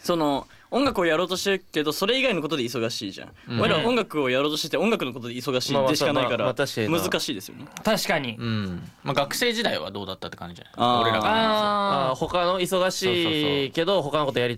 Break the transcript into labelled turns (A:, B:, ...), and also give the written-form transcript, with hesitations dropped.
A: その音楽をやろうとしてるけどそれ以外のことで忙しいじゃん、俺ら音楽をやろうとしてて音楽のことで忙しいでしかないから難しいですよね。
B: 確かに。
C: 学生時代はどうだったって感じじゃない？
A: あー
C: 俺らが
D: 他の忙しいけど他のことやり